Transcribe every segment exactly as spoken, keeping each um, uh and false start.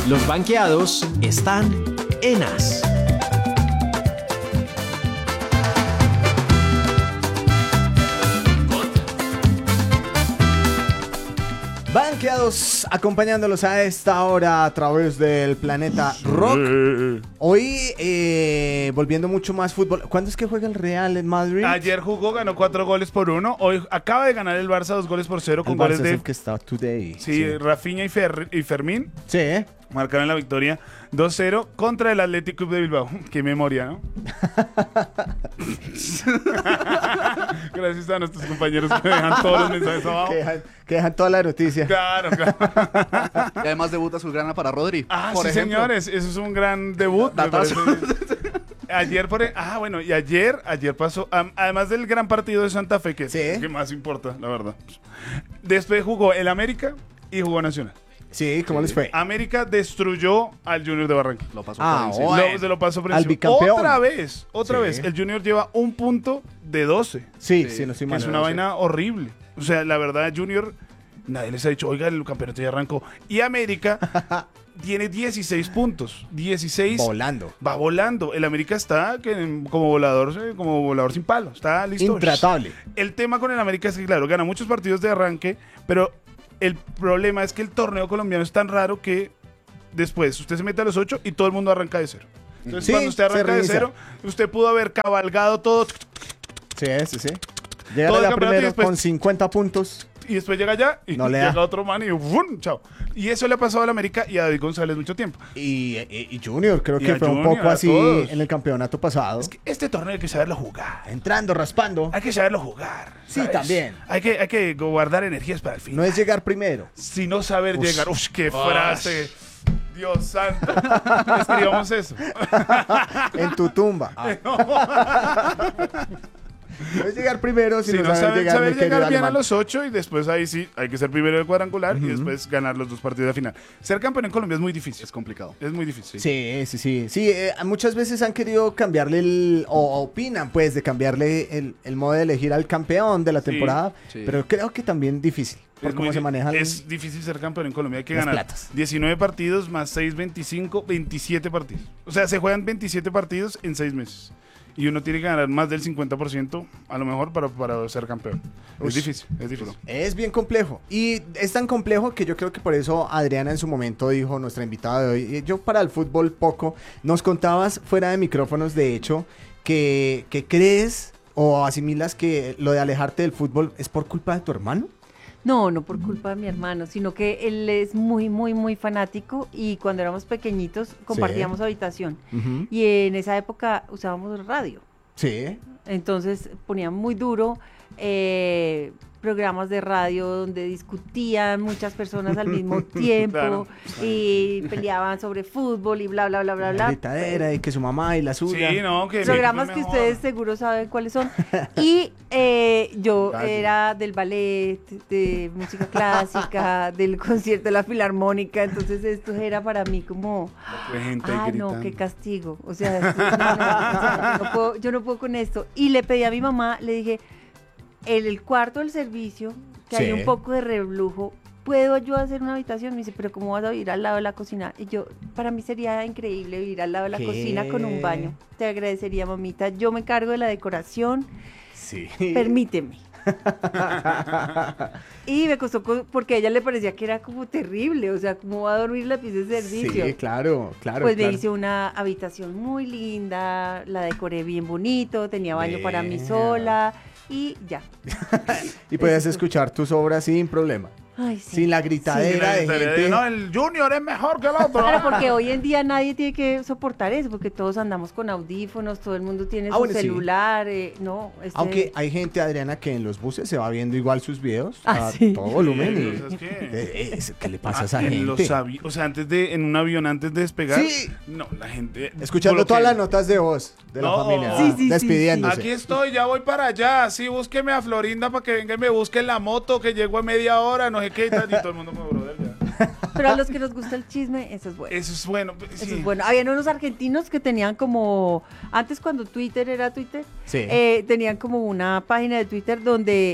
Los banqueados están en As. Banqueados, acompañándolos a esta hora a través del Planeta Rock. Hoy, eh, volviendo mucho más fútbol. ¿Cuándo es que juega el Real en Madrid? Ayer jugó, ganó cuatro goles por uno. Hoy acaba de ganar el Barça dos goles por cero con el goles Barça de... es el que está today. Sí, Sí, Rafinha y, Fer... y Fermín. sí. ¿eh? Marcaron la victoria dos cero contra el Athletic Club de Bilbao. Qué memoria, ¿no? Gracias a nuestros compañeros que dejan todos los mensajes abajo. Que dejan, que dejan toda la noticia. Claro, claro. Y además debuta Azulgrana para Rodri. Ah, por sí, ejemplo. señores. Eso es un gran debut. me Datazo. parece. Ayer, por... Ah, bueno, y ayer, ayer pasó... am- además del gran partido de Santa Fe, que es Sí. el que más importa, la verdad. Después jugó el América y jugó Nacional. Sí, ¿cómo les fue? América destruyó al Junior de Barranquilla. Lo pasó Ah, por encima. bueno. Lo- se lo pasó por Al encima. bicampeón. Otra vez, otra Sí. vez. El Junior lleva un punto de doce. Sí, Sí, sí, no estoy Que mal. es una sí. vaina horrible. O sea, la verdad, Junior, nadie les ha dicho, oiga, el campeonato ya arrancó. Y América tiene dieciséis puntos. dieciséis. Volando. Va volando. El América está que, como volador, eh, como volador sin palo. Está listo. Intratable. El tema con el América es que, claro, gana muchos partidos de arranque, pero el problema es que el torneo colombiano es tan raro que después usted se mete a los ocho y todo el mundo arranca de cero. Entonces, Sí, cuando usted se arranca de reinicia. cero, usted pudo haber cabalgado todo Sí, sí, sí. Llega Todo el allá campeonato y primero después- con cincuenta puntos. y después llega allá y No le llega da. otro man y ¡fum! Chao. Y eso le ha pasado al América y a David González mucho tiempo. Y, y- y Junior, creo Y que a fue un Junior, poco a así todos. en el campeonato pasado. Es que este torneo hay que saberlo jugar. Entrando, raspando. Hay que saberlo jugar. Sí, ¿sabes? también. Hay que, hay que guardar energías para el fin. No es llegar primero. Sino saber Ush. llegar. ¡Ush, qué frase! Dios santo. Escribamos eso. En tu tumba. No es llegar primero, Si sino no saber saber, llegar, saber mi querido llegar bien a alemán. los ocho y después ahí sí hay que ser primero del cuadrangular y después ganar los dos partidos de final. Ser campeón en Colombia es muy difícil. Es complicado. Es muy difícil. Sí, sí, sí. Sí, eh, muchas veces han querido cambiarle el... O opinan, pues, de cambiarle el, el modo de elegir al campeón de la Sí, temporada. sí. Pero creo que también difícil. Por Es cómo muy se di- manejan... Es difícil ser campeón en Colombia. Hay que las ganar platas. diecinueve partidos más seis, veinticinco, veintisiete partidos. O sea, se juegan veintisiete partidos en seis meses. Y uno tiene que ganar más del cincuenta por ciento a lo mejor para, para ser campeón. Ush. Es difícil, es difícil. Es bien complejo. Y es tan complejo que yo creo que por eso Adriana en su momento dijo, nuestra invitada de hoy, eh, yo para el fútbol poco. Nos contabas fuera de micrófonos, de hecho, que, que crees o asimilas que lo de alejarte del fútbol es por culpa de tu hermano. No, no por culpa de mi hermano, sino que él es muy, muy, muy fanático y cuando éramos pequeñitos compartíamos habitación. Ujú. Y en esa época usábamos radio. Sí. Entonces ponían muy duro eh, programas de radio donde discutían muchas personas al mismo tiempo Claro. y peleaban sobre fútbol y bla, bla, bla, bla, La bla. gritadera y que su mamá y la suya. Sí, no, que mi Programas equipo que es mejor. ustedes seguro saben cuáles son. Y eh, yo Gallo. era del ballet, de música clásica, del concierto de la filarmónica, entonces esto era para mí como, Hay gente ahí ah, no, gritando. qué castigo. O sea, esto- no, no, o sea, no puedo- yo no puedo con esto. Y le pedí a mi mamá, le dije, en el cuarto del servicio, que Sí. hay un poco de reblujo, ¿puedo yo hacer una habitación? Me dice, pero ¿cómo vas a vivir al lado de la cocina? Y yo, para mí sería increíble vivir al lado de la ¿Qué? cocina con un baño. Te agradecería, mamita. Yo me encargo de la decoración. Sí. Permíteme. Y me costó, co- porque a ella le parecía que era como terrible. O sea, ¿cómo va a dormir la pieza de servicio? Sí, claro, claro. Pues claro. me hice una habitación muy linda, la decoré bien bonito, tenía baño para mí Vea. sola y ya. Y podías escuchar tus obras sin problema. Ay, sí. Sin la Sí, gritadera de la- gente. No, el Junior es mejor que el otro. Claro, porque hoy en día nadie tiene que soportar eso, porque todos andamos con audífonos, todo el mundo tiene Ah, su bueno, sí. celular, eh, no. este- Aunque hay gente, Adriana, que en los buses se va viendo igual sus videos Ah, a sí. todo volumen. Sí, y- ¿sabes qué? Eh, eh, ¿Qué le pasa a esa Ah, en gente? los avi- o sea, antes de, en un avión, antes de despegar. Sí. No, la gente. Escuchando por lo todas que- las notas de voz de la No. familia, Sí, ah, sí, sí, despidiéndose. Aquí estoy, ya voy para allá. Sí, búsqueme a Florinda para que venga y me busque en la moto, que llego en media hora, no sé qué y tal. Y todo el mundo me brother ya. Pero a los que nos gusta el chisme, eso es bueno. Eso es bueno. Eso sí. es bueno. Habían unos argentinos que tenían como, antes cuando Twitter era Twitter, Sí. eh, tenían como una página de Twitter donde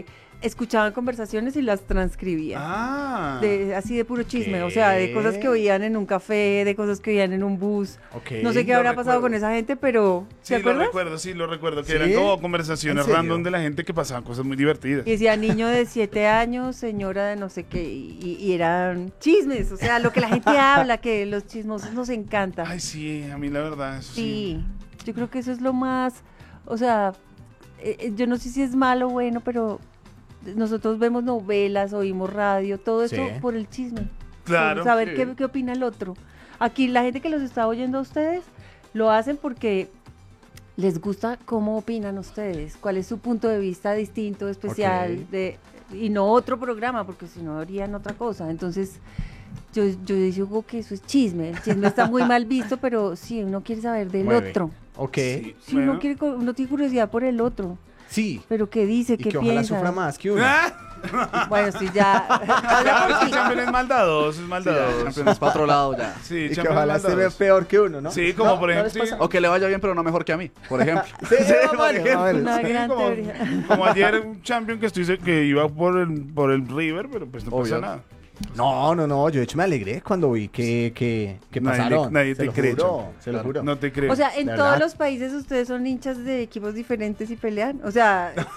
escuchaban conversaciones y las transcribían. Ah. De, así de puro chisme, ¿Qué? o sea, de cosas que oían en un café, de cosas que oían en un bus. Ok. No sé qué Lo habrá pasado recuerdo. con esa gente, pero Sí, ¿te lo acuerdas? recuerdo, sí, lo recuerdo, que ¿Sí? eran como conversaciones ¿En serio? random de la gente que pasaban cosas muy divertidas. Y decía niño de siete años, señora de no sé qué, y, y eran chismes, o sea, lo que la gente habla, que los chismosos nos encanta. Ay, sí, a mí la verdad, eso sí. Sí, yo creo que eso es lo más, o sea, eh, eh, yo no sé si es malo o bueno, pero nosotros vemos novelas, oímos radio, todo eso Sí. por el chisme. Claro, Por saber sí. qué, qué opina el otro. Aquí la gente que los está oyendo a ustedes lo hacen porque les gusta cómo opinan ustedes, cuál es su punto de vista distinto, especial, Ok. de, y no otro programa, porque si no harían otra cosa. Entonces, yo, yo digo que eso es chisme. El chisme está muy mal visto, pero sí, uno quiere saber del Mueve. otro. Ok. Sí, Sí, bueno. uno, quiere, co- uno tiene curiosidad por el otro. Sí. Pero qué dice, Y qué que ojalá piensa. sufra más que uno. ¡Ah! Bueno, sí, ya. Habla Claro, por ese ti. Champion es maldadoso, es Sí, ya, maldadoso. campeones para otro lado ya. Sí, Y que Champion es ojalá se vea maldadoso. peor que uno, ¿no? Sí, como ¿No? por ¿No ejemplo, les sí. pasa? O que le vaya bien, pero no mejor que a mí, por ejemplo. Sí, Sí, vamos por a ver, ejemplo. vamos a ver. Una Sí, gran como, teoría. como ayer un champion que estoy se- que iba por el, por el River, pero pues no pasa Obvio. nada. No, no, no, yo de hecho me alegré cuando vi que, que, que Nadie le- pasaron. nadie se te lo cree, juro, Chamo. se lo Claro. juro. No te creo. O sea, en ¿De todos verdad? los países ustedes son hinchas de equipos diferentes y pelean. O sea, sí,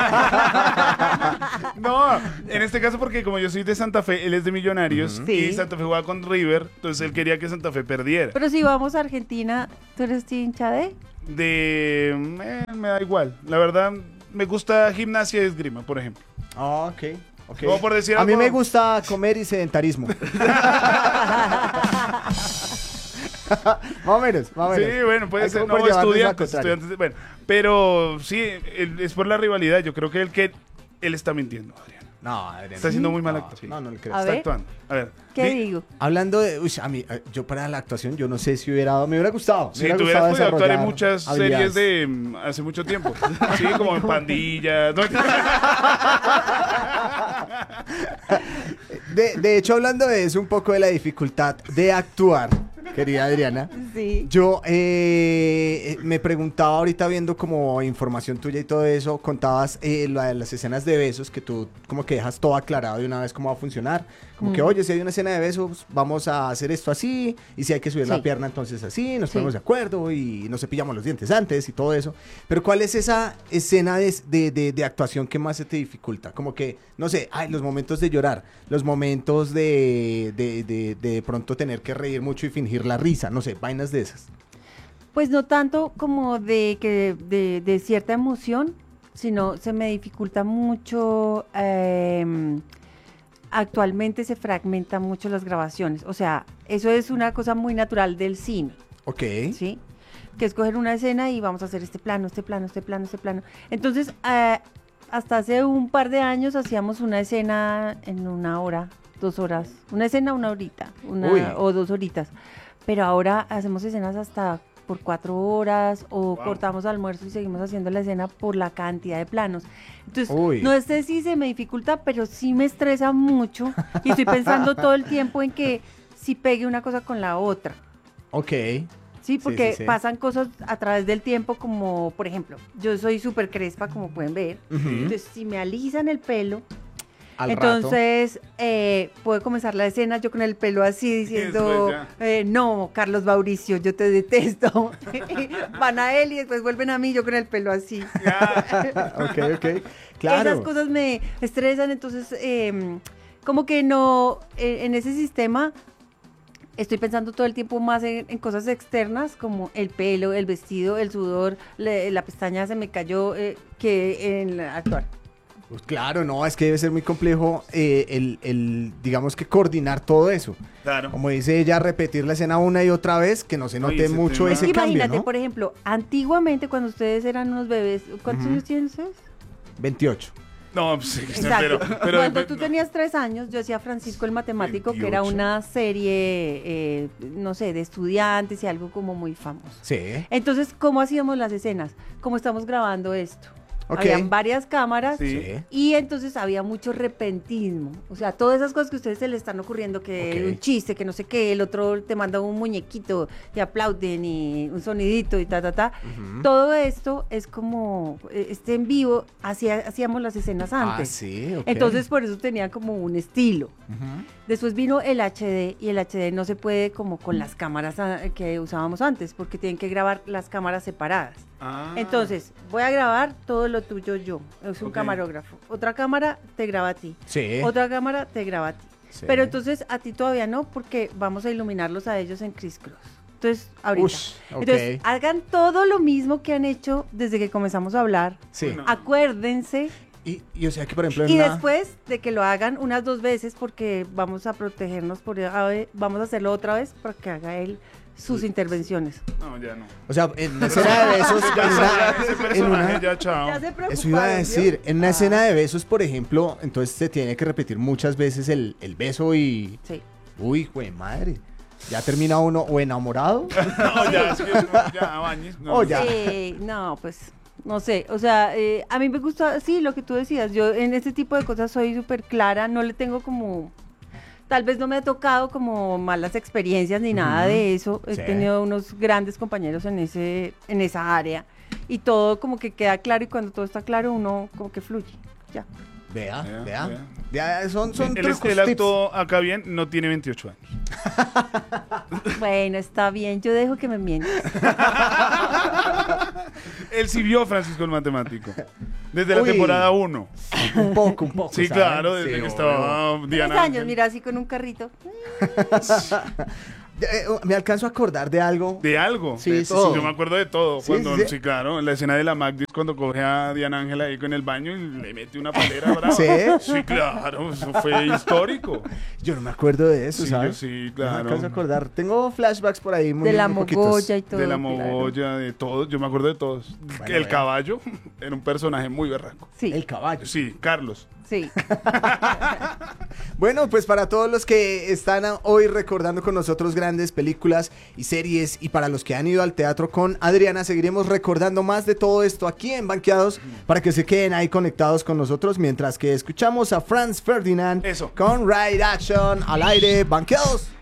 No, en este caso porque como yo soy de Santa Fe, él es de Millonarios Sí. y Santa Fe jugaba con River, entonces él quería que Santa Fe perdiera. pero si vamos a Argentina, ¿tú eres hincha de? De eh, me da igual, la verdad me gusta gimnasia y esgrima, por ejemplo. Ah, ok. ok. Como por decir A mí algo- me gusta comer y sedentarismo. Más o menos, más o menos. Sí, bueno, puede Hay ser, como no, por llevarnos al estudiantes, contrario. estudiantes, de- bueno, pero sí, el- es por la rivalidad, yo creo que él que él está mintiendo, Adriana. No, Adriana. Está haciendo muy mal no, actor. No, no le creo. A Está ver. actuando. A ver. ¿Qué di- digo? Hablando de, uy, a mí, eh, yo para la actuación, yo no sé si hubiera dado, me hubiera gustado. me Si hubiera tú hubieras gustado podido actuar en desarrollar muchas habilidades. series de mm, hace mucho tiempo. Sí, como en Pandillas. ¿no? De, de hecho, hablando de eso, un poco de la dificultad de actuar, querida Adriana. Sí. Yo eh, me preguntaba ahorita viendo como información tuya y todo eso, contabas eh, la de las escenas de besos que tú como que dejas todo aclarado de una vez cómo va a funcionar. Como que, Mm. oye, si hay una escena de besos, vamos a hacer esto así, y si hay que subir la Sí. pierna, entonces así, nos Sí. ponemos de acuerdo y nos cepillamos los dientes antes y todo eso. Pero ¿cuál es esa escena de, de, de- de actuación que más se te dificulta? Como que, no sé, ay, los momentos de llorar, los momentos de de, de, de pronto tener que reír mucho y fingir la risa, no sé, vainas de esas. Pues no tanto como de que de, de cierta emoción, sino se me dificulta mucho. eh, actualmente se fragmentan mucho las grabaciones. O sea, eso es una cosa muy natural del cine, Ok. ¿sí? Que es coger una escena y vamos a hacer este plano, este plano, este plano, este plano. Entonces, eh, hasta hace un par de años hacíamos una escena en una hora, dos horas. Una escena, una horita, una, Uy. o dos horitas. Pero ahora hacemos escenas hasta por cuatro horas o Wow. cortamos almuerzo y seguimos haciendo la escena por la cantidad de planos. Entonces, Uy. no sé si se me dificulta, pero sí me estresa mucho y estoy pensando todo el tiempo en que si pegue una cosa con la otra. Ok. Sí, porque sí, sí. pasan cosas a través del tiempo como, por ejemplo, yo soy súper crespa, como pueden ver. Ujú. Entonces, si me alisan el pelo, Al rato. entonces eh, puede comenzar la escena yo con el pelo así diciendo, después eh, no, Carlos Mauricio, yo te detesto. Van a él y después vuelven a mí yo con el pelo así. Ok, ok. Claro. Esas cosas me estresan, entonces eh, como que no, eh, en ese sistema estoy pensando todo el tiempo más en, en cosas externas como el pelo, el vestido, el sudor, le- la pestaña se me cayó, eh, que en la- actuar. Pues claro, no, es que debe ser muy complejo eh, el, el, digamos que coordinar todo eso. Claro. Como dice ella, repetir la escena una y otra vez, que no se Oye, note ese mucho tema- ese Es que cambio, imagínate, ¿no? por ejemplo, antiguamente cuando ustedes eran unos bebés, ¿cuántos Ujú. años tienen ustedes? veintiocho. No, pues, sí, Exacto. pero, pero Cuando tú tenías tres años, yo hacía Francisco el Matemático, que era veintiocho. una serie, eh, no sé, de estudiantes y algo como muy famoso. Sí. Entonces, ¿cómo hacíamos las escenas? ¿Cómo estamos grabando esto? Ok. Habían varias cámaras. Sí. Sí. Y entonces había mucho repentismo. O sea, todas esas cosas que a ustedes se les están ocurriendo, que Ok. un chiste, que no sé qué, el otro te manda un muñequito y aplauden y un sonidito y ta, ta, ta. Ujú. Todo esto es como, eh, este en vivo, hacía, hacíamos las escenas Ah, antes. sí, ok. Entonces por eso tenía como un estilo. Ujú. Después vino el H D y el H D no se puede como con las cámaras ah, que usábamos antes, porque tienen que grabar las cámaras separadas. Ah. Entonces, voy a grabar todo lo tuyo yo, es un Ok. camarógrafo. Otra cámara te graba a ti. Sí. Otra cámara te graba a ti. Sí. Pero entonces a ti todavía no, porque vamos a iluminarlos a ellos en Criss Cross. Entonces, ahorita. Ush, ok. Entonces, hagan todo lo mismo que han hecho desde que comenzamos a hablar. Sí. Bueno. Acuérdense. Y, y o sea que, por ejemplo, en Y una- después de que lo hagan unas dos veces, porque vamos a protegernos, por, a ver, vamos a hacerlo otra vez para que haga él sus intervenciones. No, ya no. O sea, en una escena de besos, Ya en ese una- en personaje, una- ya chao. Ya se preocuparon, eso iba a ¿vio? decir, en una Ah, escena de besos, por ejemplo, entonces se tiene que repetir muchas veces el, el beso y... Sí. Uy, güey, madre. Ya termina uno o enamorado. No, ya, es que no, ya, bañes. No, Oh, ya. Eh, no, pues, no sé, o sea, eh, a mí me gusta, sí, lo que tú decías, yo en este tipo de cosas soy súper clara, no le tengo como, tal vez no me ha tocado como malas experiencias ni nada de eso, he Sí. tenido unos grandes compañeros en ese, en esa área, y todo como que queda claro, y cuando todo está claro, uno como que fluye, ya. Vea, Vea, vea. vea. Ya, son son Él, trucos, él tips. actuó acá bien, no tiene veintiocho años. Bueno, está bien, yo dejo que me mientas. Él sí vio a Francisco el Matemático. Desde la Uy. temporada uno. Un poco, un poco. Sí, ¿saben? claro, desde Sí, que obvio. estaba Tres Diana años, Ángel. mira, así con un carrito. Eh, me alcanzo a acordar de algo. De algo. Sí, de sí, todo. sí. Yo me acuerdo de todo. Sí, Cuando, sí, sí, sí. claro, en la escena de la Magdis, cuando coge a Diana Ángel ahí con el baño y le mete una palera brava. ¿Sí? Sí, claro, eso fue histórico. Yo no me acuerdo de eso, Sí, ¿sabes? yo sí, No claro. me alcanzo a acordar. Tengo flashbacks por ahí muy De la muy poquitos. mogolla y todo. De la claro. mogolla, de todos, yo me acuerdo de todos. Bueno, el bueno. caballo era un personaje muy berraco. Sí, El caballo. Sí, Carlos. sí. Bueno, pues para todos los que están a- hoy recordando con nosotros grandes películas y series y para los que han ido al teatro con Adriana, seguiremos recordando más de todo esto aquí en Banqueados para que se queden ahí conectados con nosotros mientras que escuchamos a Franz Ferdinand Eso. con Ride Action al aire. Banqueados.